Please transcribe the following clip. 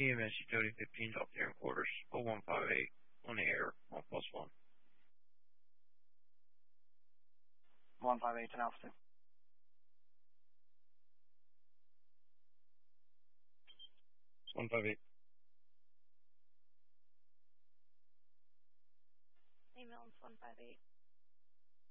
EMS Utility 15 off the air quarters, 0158 on the air, 1+1. 158 to Alpha. 158. Email 158.